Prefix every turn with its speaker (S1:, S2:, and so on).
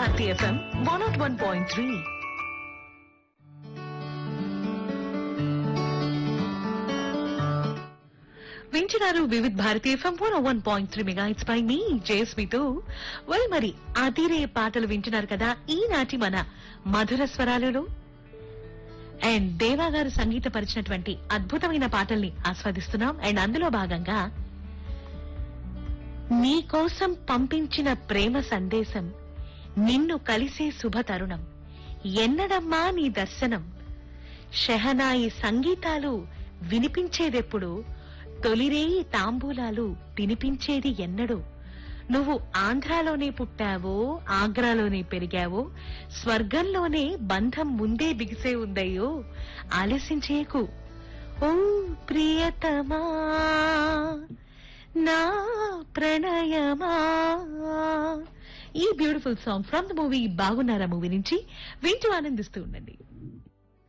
S1: Bharati FM 101.3. వింటున్నారు Vividh Bharati FM 101.3 megahertz పై మీ జయస్మితో. మరి అదిరే పాటలు వింటున్నారు కదా ఈనాటి మన మధుర స్వరాలలో. అండ్ దేవా గారు సంగీతపరిచినటువంటి అద్భుతమైన పాటల్ని ఆస్వాదిస్తున్నాం. అండ్ అందులో భాగంగా నీ కోసం పంపించిన ప్రేమ సందేశం, నిన్ను కలిసే శుభ తరుణం, ఎన్నడమ్మా నీ దర్శనం, షెహనాయి సంగీతాలు వినిపించేదెప్పుడు, తొలిరేయి తాంబూలాలు తినిపించేది ఎన్నడు, నువ్వు ఆంధ్రాలోనే పుట్టావో ఆగ్రాలోనే పెరిగావో, స్వర్గంలోనే బంధం ముందే బిగిసే ఉందయ్యో, ఆలస్యం ఓ ప్రియతమా నా ప్రణయమా. ఈ beautiful song from the movie బాగున్నారా మూవీ నుంచి వింటూ ఆనందిస్తూ ఉండండి.